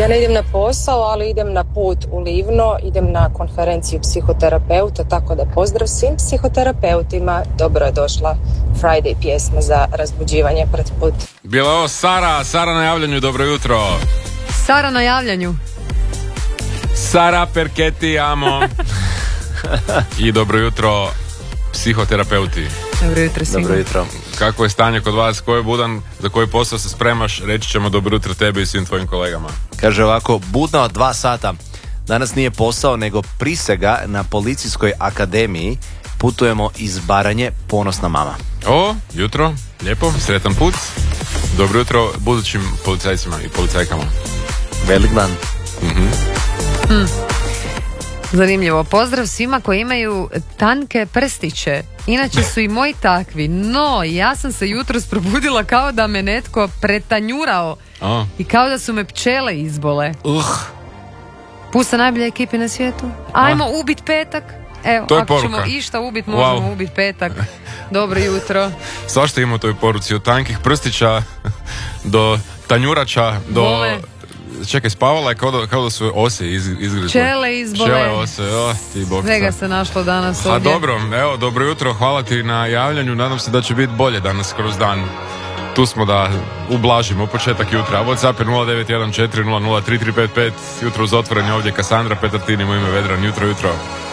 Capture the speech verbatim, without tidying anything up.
Ja ne idem na posao, ali idem na put u Livno, idem na konferenciju psihoterapeuta, tako da pozdrav svim psihoterapeutima. Dobro je došla Friday pjesma za razbuđivanje pred put. Bila ovo Sara, Sara na javljanju, dobro jutro. Sara na javljanju. Sara perché ti amo. I dobro jutro psihoterapeuti. Dobro jutro svima. Dobro jutro. Kako je stanje kod vas, ko je budan, za koji posao se spremaš, reći ćemo dobro jutro tebi i svim tvojim kolegama. Kaže ovako, budna od dva sata. Danas nije posao, nego prisega na Policijskoj akademiji. Putujemo iz Baranje, ponosna mama. O, jutro, lijepo, sretan put. Dobro jutro budućim policajcima i policajkama. Velik dan. Mhm. Hmm. Zanimljivo. Pozdrav svima koji imaju tanke prstiće. Inače su i moji takvi. No, ja sam se jutros probudila kao da me netko pretanjurao. O. I kao da su me pčele izbole. Uh. Pusta najbolje ekipi na svijetu. Ajmo Ah. ubit petak. Evo, To je ako poruka. ćemo išta ubit, možemo Wow. ubit petak. Dobro jutro. Svašta ima u toj poruci, od tankih prstića do tanjurača, do... Bole. Čekaj, spavala je kao da, kao da su ose iz, izgrizle. Pčele izbole. Pčele ose, o, ti bog. Svega se našlo danas A ovdje. dobro, evo, dobro jutro, hvala ti na javljanju, nadam se da će biti bolje danas kroz dan. Tu smo da ublažimo početak jutra. WhatsApp je nula devet jedan četiri nula nula tri tri pet pet. Jutro uz otvorenje ovdje Kasandra Petartini, u ime Vedran. Jutro, jutro.